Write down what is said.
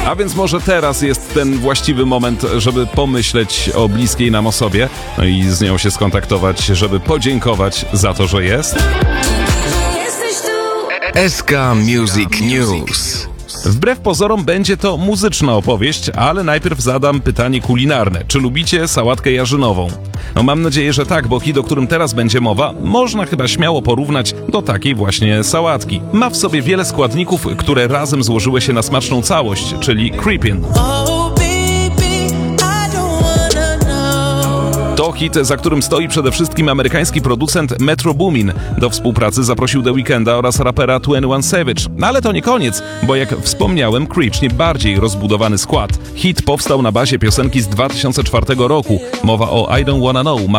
A więc może teraz jest ten właściwy moment, żeby pomyśleć o bliskiej nam osobie, no i z nią się skontaktować, żeby podziękować za to, że jest. SK Music News. Wbrew pozorom będzie to muzyczna opowieść, ale najpierw zadam pytanie kulinarne. Czy lubicie sałatkę jarzynową? No mam nadzieję, że tak, bo hit, o którym teraz będzie mowa, można chyba śmiało porównać do takiej właśnie sałatki. Ma w sobie wiele składników, które razem złożyły się na smaczną całość, czyli creepin'. To hit, za którym stoi przede wszystkim amerykański producent Metro Boomin. Do współpracy zaprosił The Weeknda oraz rapera 21 Savage. No ale to nie koniec, bo jak wspomniałem, Creech nie bardziej rozbudowany skład. Hit powstał na bazie piosenki z 2004 roku. Mowa o I Don't Wanna Know